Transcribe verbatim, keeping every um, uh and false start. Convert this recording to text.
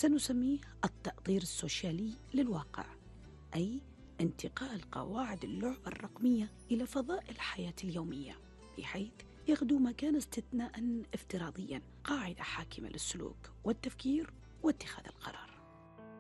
سنسميه التأطير السوشيالي للواقع، أي انتقال قواعد اللعبة الرقمية إلى فضاء الحياة اليومية، بحيث يغدو مكان استثناء افتراضيا، قاعدة حاكمة للسلوك والتفكير واتخاذ القرار.